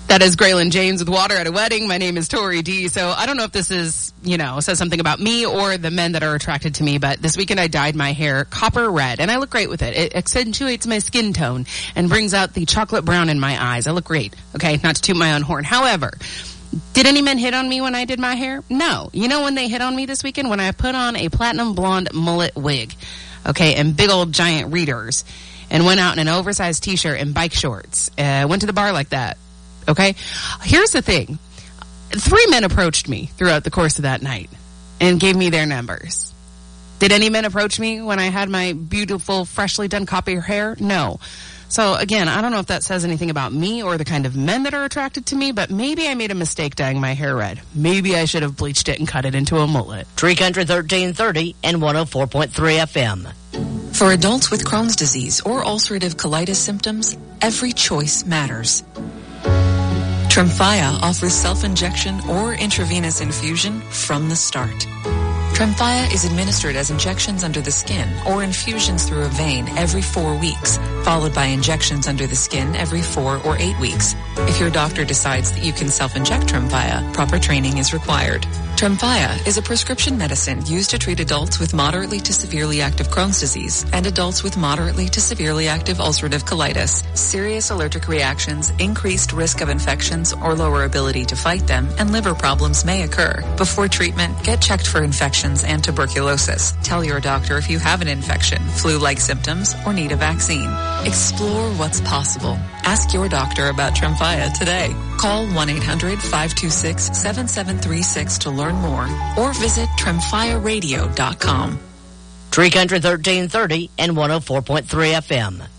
That is Graylin James with Water at a Wedding. My name is Tori D. So I don't know if this is, says something about me or the men that are attracted to me, but this weekend I dyed my hair copper red, and I look great with it. It accentuates my skin tone and brings out the chocolate brown in my eyes. I look great. Okay, not to toot my own horn. However, did any men hit on me when I did my hair? No. You know when they hit on me this weekend? When I put on a platinum blonde mullet wig, okay, and big old giant readers, and went out in an oversized t-shirt and bike shorts. Went to the bar like that. Okay? Here's the thing. 3 men approached me throughout the course of that night and gave me their numbers. Did any men approach me when I had my beautiful, freshly done copper hair? No. So, again, I don't know if that says anything about me or the kind of men that are attracted to me, but maybe I made a mistake dyeing my hair red. Maybe I should have bleached it and cut it into a mullet. Tree Country 1330 and 104.3 FM. For adults with Crohn's disease or ulcerative colitis symptoms, every choice matters. Tremfya offers self-injection or intravenous infusion from the start. Tremfya is administered as injections under the skin or infusions through a vein every 4 weeks, followed by injections under the skin every 4 or 8 weeks. If your doctor decides that you can self-inject Tremfya, proper training is required. Tremfya is a prescription medicine used to treat adults with moderately to severely active Crohn's disease and adults with moderately to severely active ulcerative colitis. Serious allergic reactions, increased risk of infections or lower ability to fight them, and liver problems may occur. Before treatment, get checked for infections and tuberculosis. Tell your doctor if you have an infection, flu-like symptoms, or need a vaccine. Explore what's possible. Ask your doctor about Tremfya today. Call 1-800-526-7736 to learn more or visit tremfyaradio.com. Tree Country 1330 and 104.3 FM.